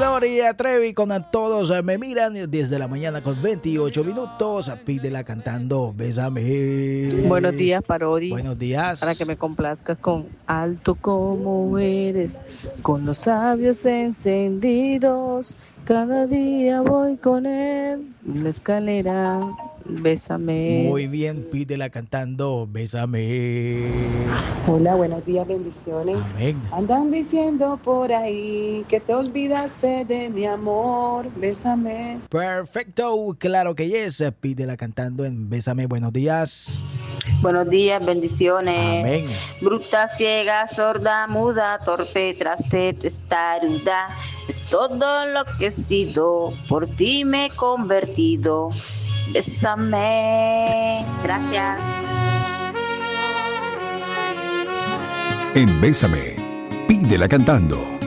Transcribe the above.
Gloria Trevi con A Todos Me Miran, 10 de la mañana con 28 minutos. Pídela cantando Bésame. Buenos días, Parodi. Buenos días. Para que me complazcas con Alto como eres, con los labios encendidos. Cada día voy con él en la escalera. Bésame. Muy bien, pídela cantando Bésame. Hola, buenos días, bendiciones. Amén. Andan diciendo por ahí que te olvidaste de mi amor. Bésame. Perfecto, claro que yes. Pídela cantando en Bésame. Buenos días. Buenos días, bendiciones. Amén. Bruta, ciega, sorda, muda, torpe, traste, testaruda. Es todo lo que he sido, por ti me he convertido. Bésame. Gracias. En Bésame, pídela cantando.